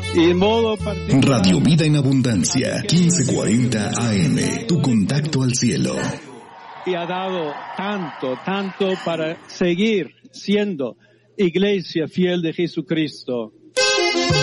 Y en modo particular, Radio Vida en Abundancia, 1540 AM, tu contacto al cielo. y ha dado tanto para seguir siendo iglesia fiel de Jesucristo.